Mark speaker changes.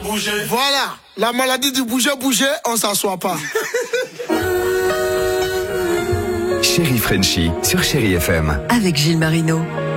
Speaker 1: bouger.
Speaker 2: Voilà, la maladie du bouger, on s'assoit pas.
Speaker 3: Chéri Frenchie sur Chéri FM.
Speaker 4: Avec Gilles Marino.